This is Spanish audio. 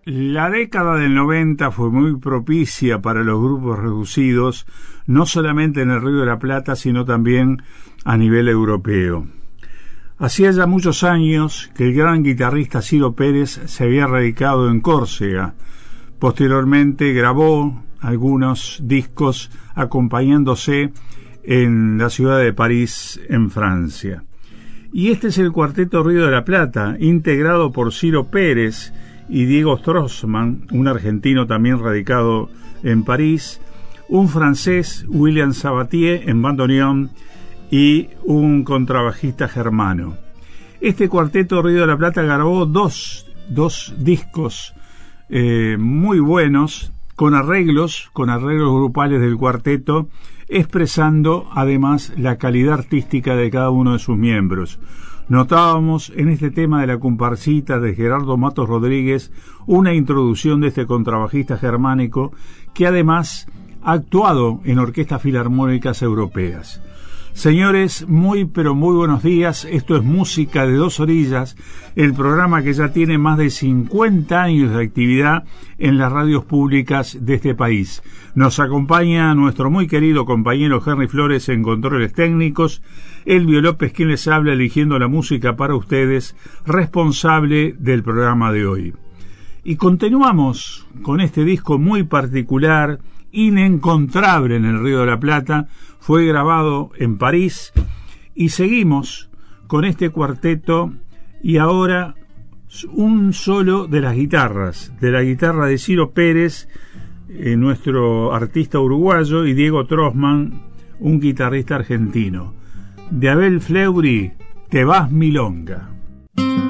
La década del 90 fue muy propicia para los grupos reducidos, no solamente en el Río de la Plata, sino también a nivel europeo. Hacía ya muchos años que el gran guitarrista Ciro Pérez se había radicado en Córcega. Posteriormente grabó algunos discos acompañándose en la ciudad de París, en Francia. Y este es el Cuarteto Río de la Plata, integrado por Ciro Pérez y Diego Strossman, un argentino también radicado en París, un francés, William Sabatier, en bandoneón, y un contrabajista germano. Este Cuarteto Río de la Plata grabó dos discos muy buenos, con arreglos grupales del cuarteto, expresando además la calidad artística de cada uno de sus miembros. Notábamos en este tema de la comparsita de Gerardo Matos Rodríguez una introducción de este contrabajista germánico que además ha actuado en orquestas filarmónicas europeas. Señores, muy pero muy buenos días. Esto es Música de Dos Orillas, el programa que ya tiene más de 50 años de actividad en las radios públicas de este país. Nos acompaña nuestro muy querido compañero Henry Flores en controles técnicos, Elvio López quien les habla eligiendo la música para ustedes, responsable del programa de hoy. Y continuamos con este disco muy particular, inencontrable en el Río de la Plata. Fue grabado en París y seguimos con este cuarteto y ahora un solo de las guitarras, de la guitarra de Ciro Pérez, nuestro artista uruguayo, y Diego Strossman, un guitarrista argentino. De Abel Fleury, Te vas milonga.